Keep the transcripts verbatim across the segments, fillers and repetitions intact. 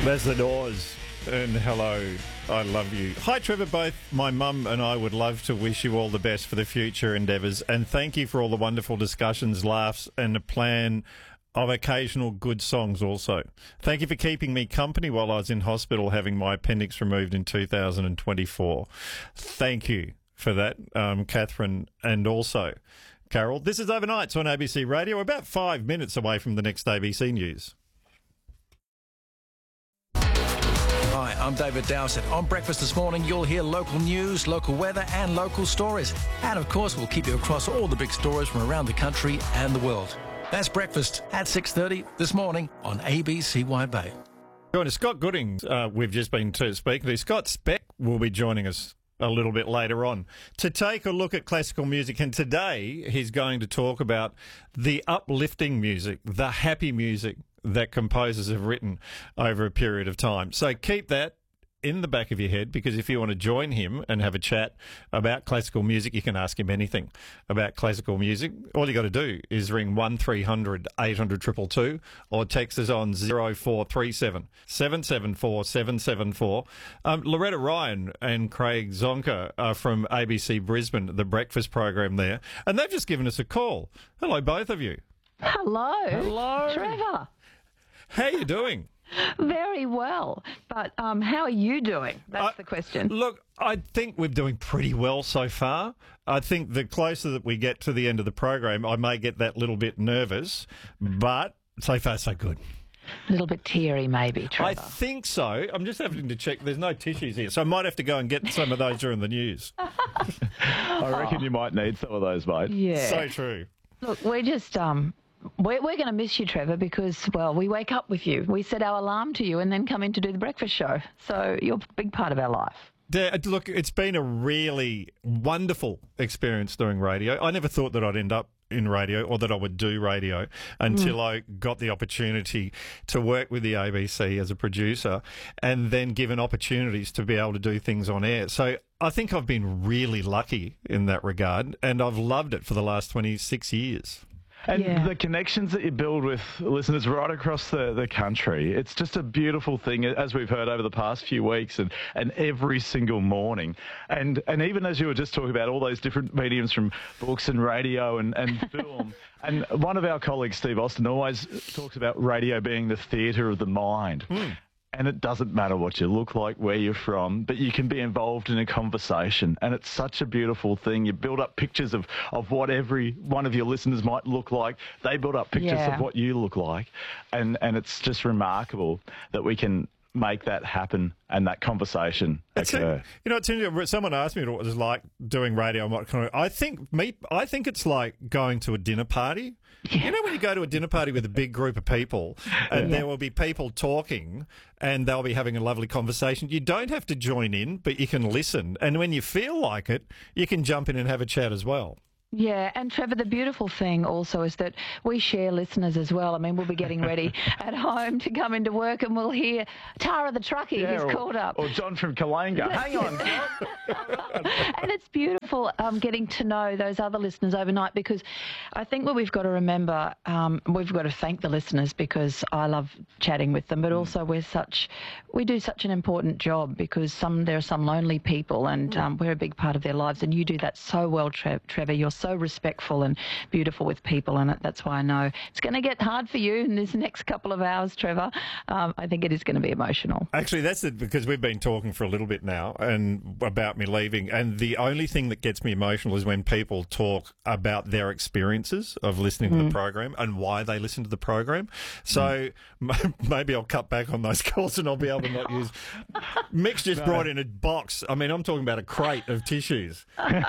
There's the Doors. And hello, I love you. Hi, Trevor. Both my mum and I would love to wish you all the best for the future endeavours. And thank you for all the wonderful discussions, laughs, and a plan of occasional good songs also. Thank you for keeping me company while I was in hospital having my appendix removed in two thousand twenty-four. Thank you for that, um, Catherine, and also Carol. This is Overnights on A B C Radio. We're about five minutes away from the next A B C News. Hi, I'm David Dowsett. On Breakfast this morning, you'll hear local news, local weather and local stories. And of course, we'll keep you across all the big stories from around the country and the world. That's Breakfast at six thirty this morning on A B C Wide Bay. Join us, Scott Gooding, uh, we've just been to speaking to. Scott Speck will be joining us a little bit later on to take a look at classical music. And today he's going to talk about the uplifting music, the happy music that composers have written over a period of time. So keep that in the back of your head, because if you want to join him and have a chat about classical music, you can ask him anything about classical music. All you got to do is ring one three hundred eight hundred two two two or text us on zero four three seven seven seven four seven seven four. Um, Loretta Ryan and Craig Zonka are from A B C Brisbane, the breakfast program there, and they've just given us a call. Hello, both of you. Hello. Hello. Trevor. How are you doing? Very well. But um, how are you doing? That's Uh, the question. Look, I think we're doing pretty well so far. I think the closer that we get to the end of the program, I may get that little bit nervous, but so far so good. A little bit teary, maybe, Trevor. I think so. I'm just having to check. There's no tissues here, so I might have to go and get some of those during the news. I reckon you might need some of those, mate. Yeah. So true. Look, we're just... um. We're, we're going to miss you, Trevor, because, well, we wake up with you. We set our alarm to you and then come in to do the breakfast show. So you're a big part of our life. Dad, look, it's been a really wonderful experience doing radio. I never thought that I'd end up in radio or that I would do radio until mm. I got the opportunity to work with the A B C as a producer and then given opportunities to be able to do things on air. So I think I've been really lucky in that regard, and I've loved it for the last twenty-six years. And Yeah. the connections that you build with listeners right across the, the country, it's just a beautiful thing, as we've heard over the past few weeks and, and every single morning. And and even as you were just talking about all those different mediums from books and radio and, and film, and one of our colleagues, Steve Austin, always talks about radio being the theatre of the mind. Mm. And it doesn't matter what you look like, where you're from, but you can be involved in a conversation. And it's such a beautiful thing. You build up pictures of, of what every one of your listeners might look like. They build up pictures Yeah. of what you look like. And, and it's just remarkable that we can make that happen and that conversation It's occur. a, you know, it's interesting. Someone asked me what it was like doing radio and what kind of. I think me. I think it's like going to a dinner party. Yeah. You know, when you go to a dinner party with a big group of people, and Yeah. there will be people talking, and they'll be having a lovely conversation. You don't have to join in, but you can listen. And when you feel like it, you can jump in and have a chat as well. Yeah, and Trevor, the beautiful thing also is that we share listeners as well. I mean, we'll be getting ready at home to come into work and we'll hear Tara the truckie Yeah, who's or, called up. or John from Kalanga. Hang on, John. And it's beautiful um, getting to know those other listeners overnight, because I think what we've got to remember, um, we've got to thank the listeners, because I love chatting with them, but also we're such, we do such an important job, because some there are some lonely people and um, we're a big part of their lives, and you do that so well, Tre- Trevor. You're so respectful and beautiful with people, and that's why I know it's going to get hard for you in this next couple of hours, Trevor. Um, I think it is going to be emotional. Actually, that's it, because we've been talking for a little bit now and about me leaving, and the only thing that gets me emotional is when people talk about their experiences of listening Mm. to the program and why they listen to the program. So mm. maybe I'll cut back on those calls and I'll be able to not use. Mick's just no. brought in a box. I mean, I'm talking about a crate of tissues.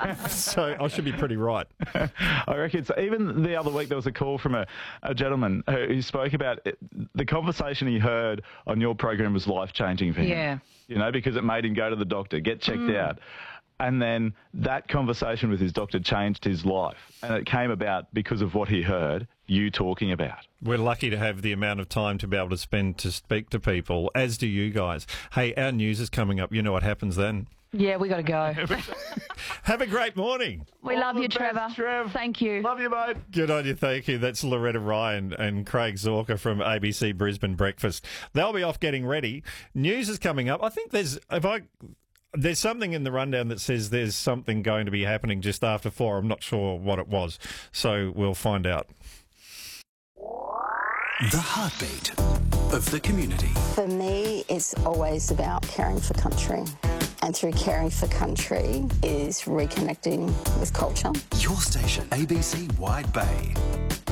So I should be pretty right. I reckon so. Even the other week there was a call from a, a gentleman who, who spoke about it, the conversation he heard on your program was life-changing for him. Yeah. You know, because it made him go to the doctor, get checked Mm. out. And then that conversation with his doctor changed his life. And it came about because of what he heard you talking about. We're lucky to have the amount of time to be able to spend to speak to people, as do you guys. Hey, our news is coming up. You know what happens then. Yeah, we got to go. Have a great morning. We All love the you, best, Trevor. Trev. Thank you. Love you, mate. Good on you, thank you. That's Loretta Ryan and Craig Zorka from A B C Brisbane Breakfast. They'll be off getting ready. News is coming up. I think there's if I there's something in the rundown that says there's something going to be happening just after four. I'm not sure what it was, so we'll find out. The heartbeat of the community. For me, it's always about caring for country. And through caring for country is reconnecting with culture. Your station, A B C Wide Bay.